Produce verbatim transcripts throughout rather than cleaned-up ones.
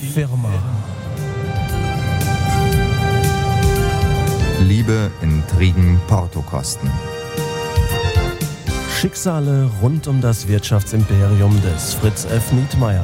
Firma. Liebe, Intrigen, Portokosten. Schicksale rund um das Wirtschaftsimperium des Fritz F. Nietmeyer.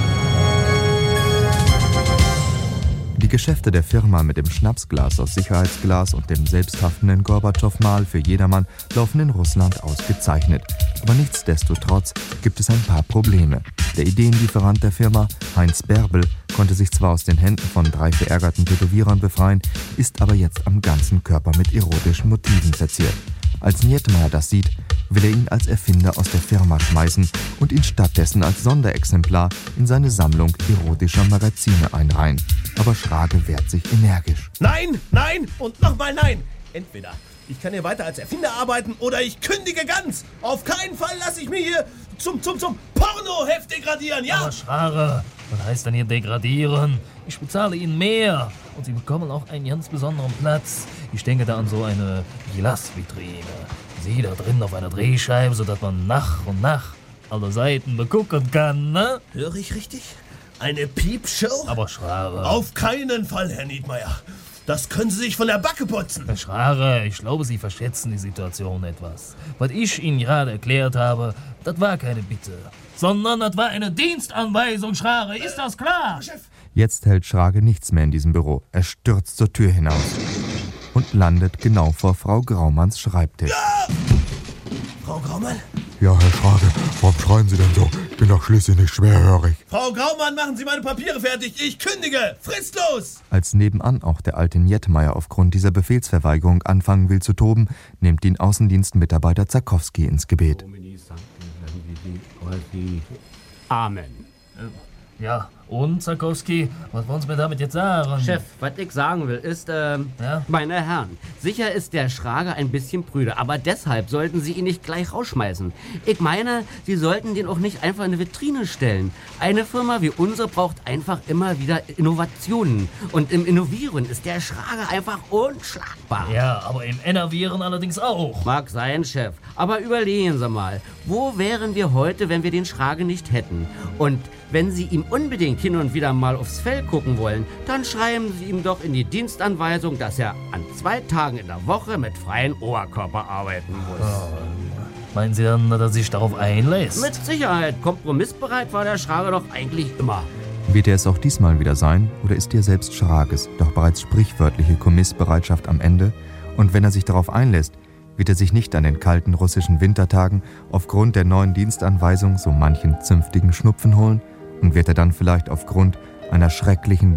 Die Geschäfte der Firma mit dem Schnapsglas aus Sicherheitsglas und dem selbsthaftenden Gorbatschow-Mal für jedermann laufen in Russland ausgezeichnet. Aber nichtsdestotrotz gibt es ein paar Probleme. Der Ideenlieferant der Firma, Heinz Bärbel, konnte sich zwar aus den Händen von drei verärgerten Tätowierern befreien, ist aber jetzt am ganzen Körper mit erotischen Motiven verziert. Als Nietmeyer das sieht, will er ihn als Erfinder aus der Firma schmeißen und ihn stattdessen als Sonderexemplar in seine Sammlung erotischer Magazine einreihen. Aber Schrage wehrt sich energisch. Nein, nein und nochmal nein. Entweder ich kann hier weiter als Erfinder arbeiten oder ich kündige ganz. Auf keinen Fall lasse ich mich hier zum, zum, zum Pornoheft degradieren, ja? Aber Schrage, was heißt denn hier degradieren? Ich bezahle Ihnen mehr und Sie bekommen auch einen ganz besonderen Platz. Ich denke da an so eine Glasvitrine. Sie da drin auf einer Drehscheibe, sodass man nach und nach alle Seiten begucken kann, ne? Höre ich richtig? Eine Piepshow? Aber Schrage. Auf keinen Fall, Herr Nietmeyer. Das können Sie sich von der Backe putzen. Herr Schrage, ich glaube, Sie verschätzen die Situation etwas. Was ich Ihnen gerade erklärt habe, das war keine Bitte, sondern das war eine Dienstanweisung, Schrage. Ist das klar? Chef. Jetzt hält Schrage nichts mehr in diesem Büro. Er stürzt zur Tür hinaus und landet genau vor Frau Graumanns Schreibtisch. Ja! Frau Graumann? Ja, Herr Schrage, warum schreien Sie denn so? Ich bin doch schließlich nicht schwerhörig. Frau Graumann, machen Sie meine Papiere fertig. Ich kündige. Fristlos! Als nebenan auch der alte Nietmeyer aufgrund dieser Befehlsverweigerung anfangen will zu toben, nimmt ihn Außendienstmitarbeiter Zarkowski ins Gebet. Amen. Ja, und, Zarkowski, was wollen Sie mir damit jetzt sagen? Chef, was ich sagen will, ist, ähm, Ja? meine Herren, sicher ist der Schrage ein bisschen prüde, aber deshalb sollten Sie ihn nicht gleich rausschmeißen. Ich meine, Sie sollten den auch nicht einfach in eine Vitrine stellen. Eine Firma wie unsere braucht einfach immer wieder Innovationen. Und im Innovieren ist der Schrage einfach unschlagbar. Ja, aber im Innovieren allerdings auch. Mag sein, Chef, aber überlegen Sie mal, wo wären wir heute, wenn wir den Schrage nicht hätten? Und wenn Sie ihm unbedingt hin und wieder mal aufs Fell gucken wollen, dann schreiben Sie ihm doch in die Dienstanweisung, dass er an zwei Tagen in der Woche mit freiem Oberkörper arbeiten muss. Meinen Sie dann, dass er sich darauf einlässt? Mit Sicherheit, kompromissbereit war der Schrage doch eigentlich immer. Wird er es auch diesmal wieder sein, oder ist er selbst Schrages doch bereits sprichwörtliche Kommissbereitschaft am Ende? Und wenn er sich darauf einlässt, wird er sich nicht an den kalten russischen Wintertagen aufgrund der neuen Dienstanweisung so manchen zünftigen Schnupfen holen? Und wird er dann vielleicht aufgrund einer schrecklichen